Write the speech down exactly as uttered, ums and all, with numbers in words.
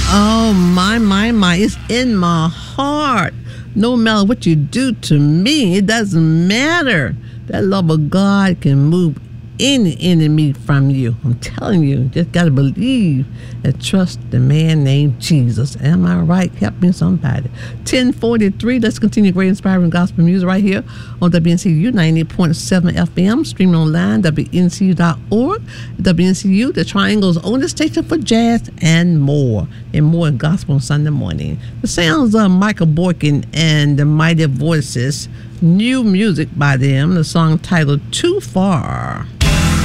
Oh, my, my, my. It's in my heart. No matter what you do to me, it doesn't matter. That love of God can move any enemy from you. I'm telling you, just got to believe and trust the man named Jesus. Am I right? Help me somebody. ten forty-three, let's continue great inspiring gospel music right here on W N C U ninety-eight point seven F M, streaming online, W N C U dot org. W N C U, the Triangle's only station for jazz and more. And more gospel on Sunday morning. The sounds of Michael Boykin and the Mighty Voices. New music by them, the song titled Too Far.